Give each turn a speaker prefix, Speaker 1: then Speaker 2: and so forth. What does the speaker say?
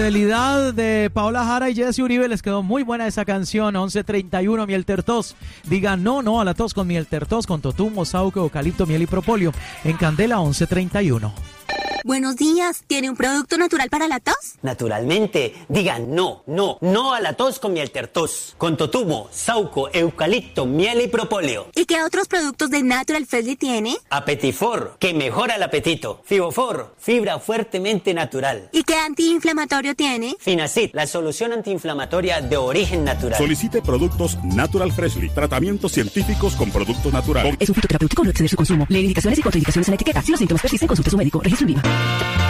Speaker 1: Fidelidad de Paola Jara y Jesse Uribe, les quedó muy buena esa canción. 11:31, Miel Tertos. Digan no a la tos con Miel Tertos, con totumo, sauco, eucalipto, miel y propóleo. En Candela, 11:31.
Speaker 2: Buenos días, ¿tiene un producto natural para la tos?
Speaker 3: Naturalmente, digan no a la tos con Miel Tertos, con totumo, sauco, eucalipto, miel y propóleo.
Speaker 2: ¿Y qué otros productos de Natural Freshly tiene?
Speaker 3: Apetifor, que mejora el apetito. Fibofor, fibra fuertemente natural.
Speaker 2: ¿Y qué antiinflamatorio tiene?
Speaker 3: Finacid, la solución antiinflamatoria de origen natural.
Speaker 4: Solicite productos Natural Freshly, tratamientos científicos con productos naturales.
Speaker 5: Es un fitoterapéutico, no exceder su consumo. Lee indicaciones y contraindicaciones en la etiqueta. Si los síntomas persisten, consulte a su médico. Registro INVIMA.